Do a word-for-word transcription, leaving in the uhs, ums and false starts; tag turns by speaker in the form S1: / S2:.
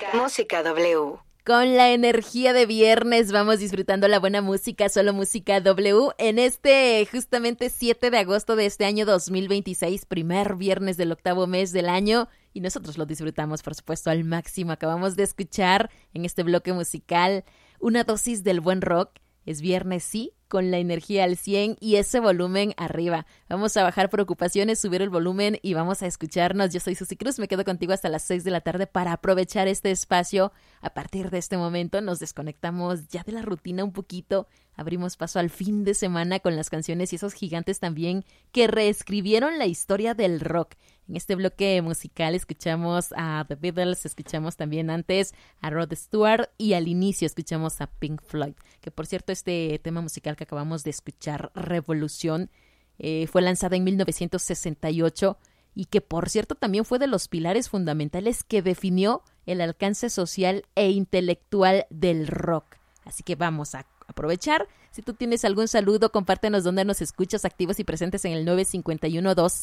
S1: Música W.
S2: Con la energía de viernes vamos disfrutando la buena música, solo música W, en este justamente siete de agosto de este año dos mil veintiséis, primer viernes del octavo mes del año, y nosotros lo disfrutamos por supuesto al máximo. Acabamos de escuchar en este bloque musical una dosis del buen rock. Es viernes, sí, con la energía al cien y ese volumen arriba. Vamos a bajar preocupaciones, subir el volumen y vamos a escucharnos. Yo soy Susy Cruz, me quedo contigo hasta las seis de la tarde para aprovechar este espacio. A partir de este momento nos desconectamos ya de la rutina un poquito. Abrimos paso al fin de semana con las canciones y esos gigantes también que reescribieron la historia del rock. En este bloque musical escuchamos a The Beatles, escuchamos también antes a Rod Stewart y al inicio escuchamos a Pink Floyd. Que por cierto, este tema musical que acabamos de escuchar, Revolución, eh, fue lanzada en mil novecientos sesenta y ocho y que por cierto también fue de los pilares fundamentales que definió el alcance social e intelectual del rock. Así que vamos a aprovechar. Si tú tienes algún saludo, compártenos dónde nos escuchas, activos y presentes en el nueve cinco uno dos